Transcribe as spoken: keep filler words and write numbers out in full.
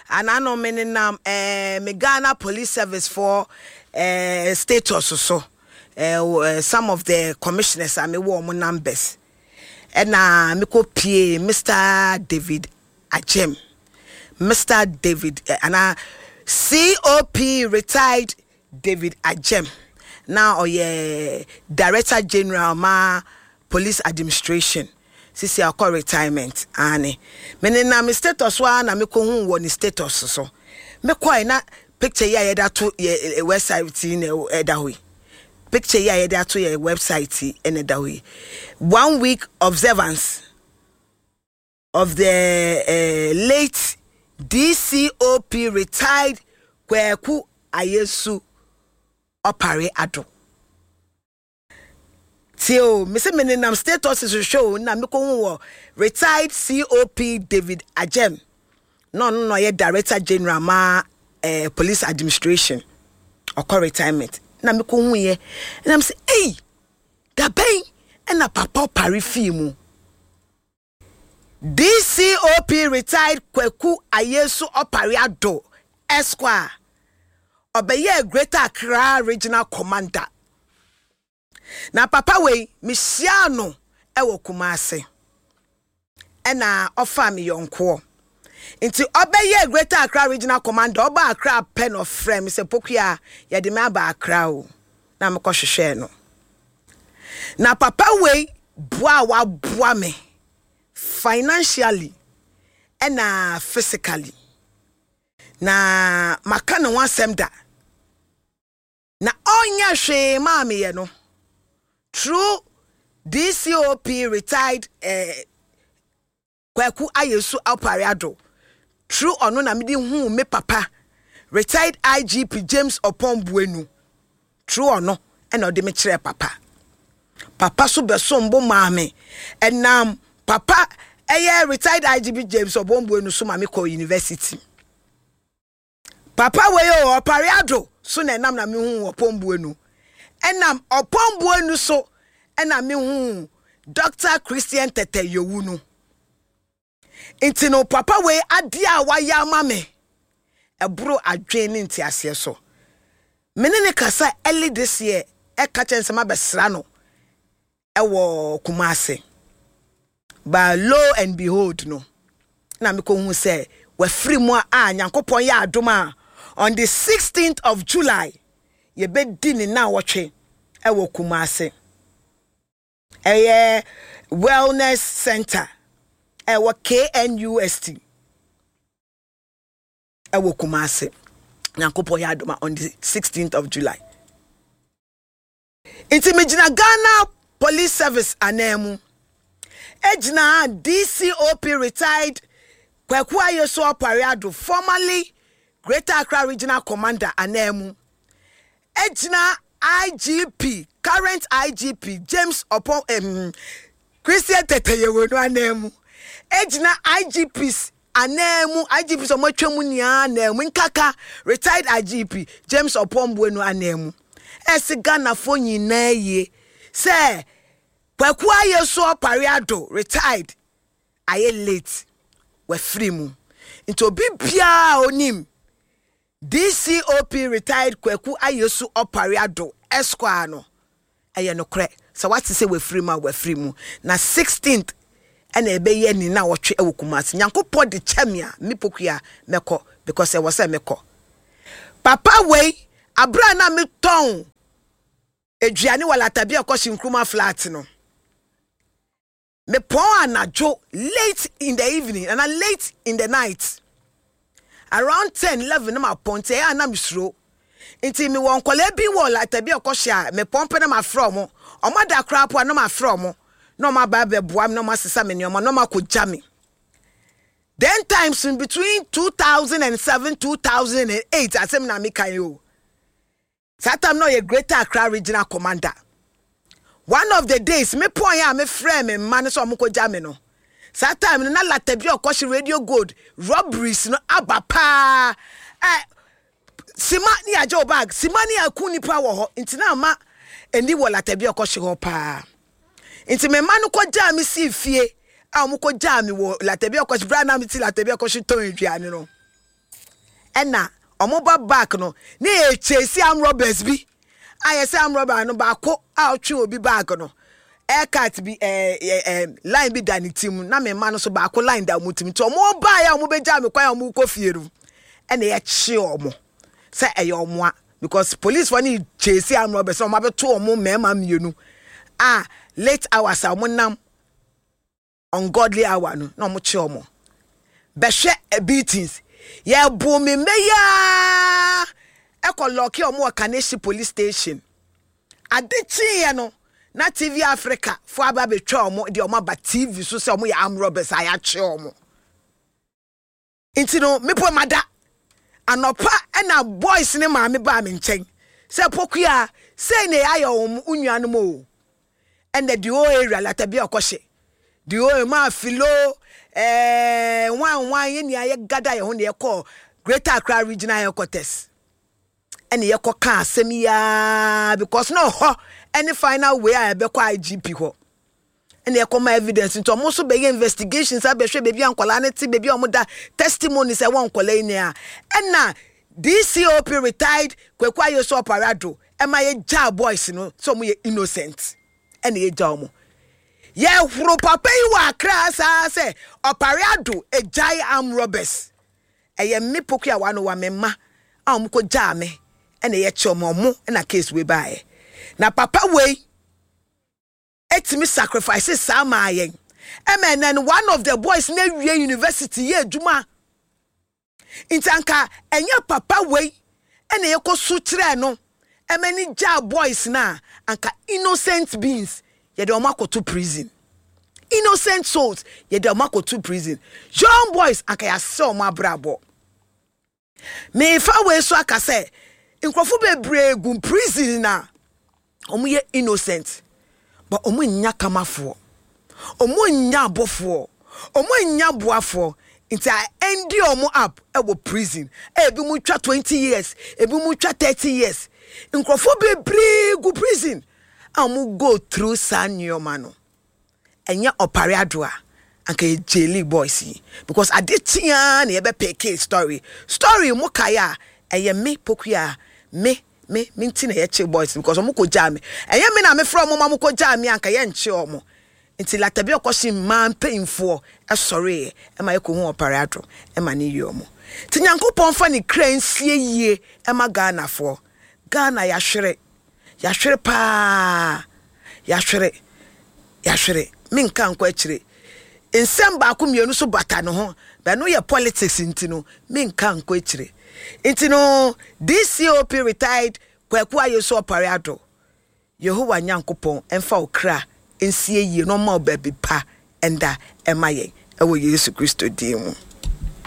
anano meninam eh me Ghana Police Service for eh status so eh some of the commissioners are me wo mo numbers. And na me ko pie Mister David Ajem. Mister David uh, and C O P retired David Ajem. Now, oh yeah, Director General ma Police Administration. Sisi akọ retirement ane. Me na me status wa na me ko hu wo ni status so. Me kwai na picture ya ye da to ye website ni e da hoyi. Picture ya ye da to ye website ene da hoyi. One week observance of the uh, late D C O P retired Kweku Ayesu Opare Ado. Tio, me se menenam status is show na me ko wo retired C O P David Ajem. No no no ye Director General ma uh, Police Administration or retirement. Na me ko hu ye. Na me say, "Hey, da ben na papa Opare fi mu." D C O P retired Kweku Ayesu Opare Ado Esquire Obeye Greater Accra Regional Commander. Na papa we Michiano ewo Kumase. Ena ofa mi yonko. Inti Obeye Greater Accra Regional Commander oba Accra pen of frame se pokuya ye de me aba Accra o. Na me ko hwehwe no. Na papa we boa wa boa me financially and uh, physically. Na makana wansem da. Na onya hwe maami ye no. True D C O P retired eh Kweku Ayesu Opare Ado. True ono na medi hu me papa retired I G P James Opombuenu. True ono and ode me kire papa. Papa so beso mbo maami enam papa eye retired I G P James Opombuenu so mami ko university. Papa we yo Opare Ado so na enam na me hu Opombuenu. Enam Opombuenu so ena me hu Doctor Christian Tete Yowunu. Inti no papa we ade a waya ma me ebro adwene nti ase so. Menene kasa early this year e ka chense ma besra no ewo Kumase. But lo and behold no. Na me ko hu say we free mu a Nyankopon ya adoma on the sixteenth of July. Ye be di ni na wotwe ewo Kumase. Eye wellness center ewo K N U S T ewo Kumase. Nyankopon ya adoma on the sixteenth of July. Inti mejina Ghana Police Service anemu. Ejina D C O P retired Kweku Ayesu Opare Ado, formerly Greater Accra Regional Commander anemu. Ejina I G P, current I G P James Opon um, Christian Tete Yowunu anemu. Ejina I G Ps anemu, I G Ps omotwemu nia anemu nkaka retired I G P James Opombuenu anemu. Esi Ghana fo nyina ye say Kweku Ayesu Opare Ado retired aye late we free mu into obi bia onim D C O P retired Kweku Ayesu Opare Ado Esquire no eye no kre so what say we free mu we free mu na sixteenth ena ebe ye ni na wotwe ewo Kumase. Nyankopon de chamia me pokuya meko because e was say meko papa we abra na me ton eduane wala tabi akoshi nkruma flat no me pon anajo late in the evening and late in the night around ten eleven na ma ponte ya na misro nti me won kwala bi wala tabi akoshi a me pompe na ma from o ma da krapo na ma from no ma ba be boam no ma sesa me no ma ko jami. Then times in between two thousand seven two thousand eight asem na me kan yo Satam no ye Greater Accra Regional Commander. One of the days me pon ya me frame me man so amko jame no. Satam na latabi okoshi Radio Gold robberies no abapa. Eh sima ni ajo bag sima ni akuni pa wo ho nti na ma eni wo latabi okoshi ho pa. Nti me man ko jame si fie a amko jame wo latabi okoshi bra na me ti latabi okoshi ton aduane no. ena omoba back no na e chase am robbers bi aye say am robber no ba ko a otwe obi bag no e cat bi eh eh line bi da ni tim na me ma no so ba ko line da mu tim to omo ba ya omo be ja me kwan omo ko fieru ena ye chi omo say e yo omo because police for ni chase am robbers so omo be to omo mema mienu ah late hours omo nam ungodly hour no na omo chi omo be hwe beatings ye bu me meya e ko lock omo Kaneshi police station adechi ye no na T V Africa fo aba be twa omo de omo ba T V so se omo ya am robbers aya che omo intino me po mada anopa e na boys ne ma me ba me nchen se pokua se ne ayo omo unua no mo and the o area la tabi okoshe the o ma filo eh wan wan ye ni aye gada ye ho ne ye call Greater Accra Regional Headquarters and ye ko ka asem ya because no ho any final way I be kwa I G P ho and ye come evidence into mo so be investigations abehwe baby ankola ne ti baby omo da testimony say won kola ni a and na D C O P retired Kweku Ayesu Oparado e ma ye ja boys no so mo ye innocent and ye ja omo ye huro papa yi wa Accra sa say Oparado e jai am robbers e ye me pokua wa no wa me ma am ko ja me and ye chomo mo na case we buy na papa we etimi sacrifices sama yen and then one of the boys na wie university ye adwuma intanka enya papa we and ye ko su kire no e mani ja boys na anka innocent beings ye de omako to prison innocent souls ye de omako to prison young boys anka ya se omo abrabo me fa we so aka se nkrofo bebre gu prison na omo ye innocent but omo nya kamafo omo nya abofo omo nya boafo nti a endi omo up e wo prison e bi mu twa twenty years e bi mu twa thirty years nkrofo bebre gu prison amu go through sanyoma no enya Oparado a anka e jeli boys yi because adetia na ye be pick story story mo kaya eye me pokua me me minti na ye che boys because omo ko jam eye me na me from omo ko jam anka ye nche omo nti latabi okoshi man painful e sorry e ma ye ko hu Oparado e ma ni yomo ti Nyankopon fa ni kran sie yie e ma Ghana fo Ghana ya hwere ya hwere pa ya hwere ya hwere min kan kwa chire ensem ba ko mienu so bata no ho ba no ye politics ntino min kan kwa chire ntino D C O P retired Kweku Ayesu Oparado Yehowa Nyankopon emfa okra ensie yie no ma obabi pa enda emaye ewo Yesu Kristo din mu.